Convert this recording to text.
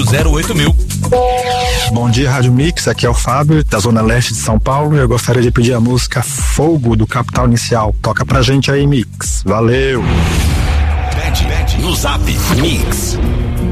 808000. Bom dia, Rádio Mix, aqui é o Fábio, da Zona Leste de São Paulo. Eu gostaria de pedir a música Fogo, do Capital Inicial. Toca pra gente aí, Mix. Valeu! Pede no Zap Mix.